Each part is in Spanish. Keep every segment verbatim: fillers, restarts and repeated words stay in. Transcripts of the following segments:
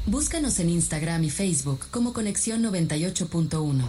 Búscanos en Instagram y Facebook como Conexión noventa y ocho punto uno.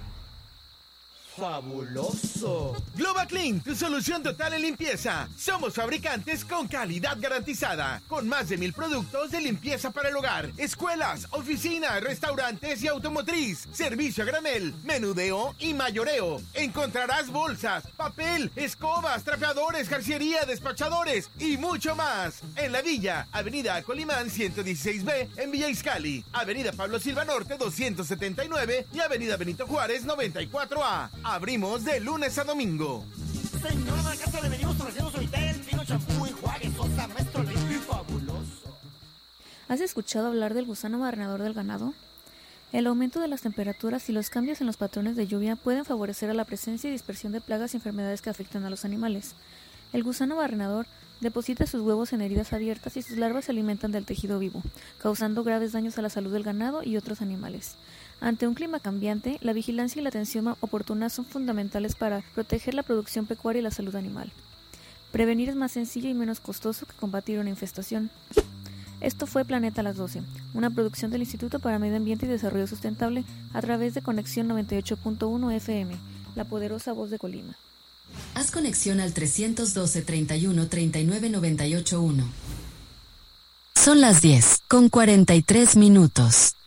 ¡Fabuloso! GlobaClean, tu solución total en limpieza. Somos fabricantes con calidad garantizada, con más de mil productos de limpieza para el hogar, escuelas, oficinas, restaurantes y automotriz, servicio a granel, menudeo y mayoreo. Encontrarás bolsas, papel, escobas, trapeadores, jarciería, despachadores y mucho más. En La Villa, Avenida Colimán ciento dieciséis B en Villa Izcalli, Avenida Pablo Silva Norte doscientos setenta y nueve y Avenida Benito Juárez noventa y cuatro A. Abrimos de lunes a domingo. Señor, a la casa le venimos ofreciendo Suavitel, fino, champú, enjuague, sosa, maestro limpio y fabuloso. ¿Has escuchado hablar del gusano barrenador del ganado? El aumento de las temperaturas y los cambios en los patrones de lluvia pueden favorecer a la presencia y dispersión de plagas y enfermedades que afectan a los animales. El gusano barrenador deposita sus huevos en heridas abiertas y sus larvas se alimentan del tejido vivo, causando graves daños a la salud del ganado y otros animales. Ante un clima cambiante, la vigilancia y la atención oportuna son fundamentales para proteger la producción pecuaria y la salud animal. Prevenir es más sencillo y menos costoso que combatir una infestación. Esto fue Planeta a las doce, una producción del Instituto para Medio Ambiente y Desarrollo Sustentable a través de Conexión noventa y ocho punto uno F M, la poderosa voz de Colima. Haz conexión al trescientos doce, treinta y uno, treinta y nueve, noventa y ocho, uno. Son las diez, con cuarenta y tres minutos.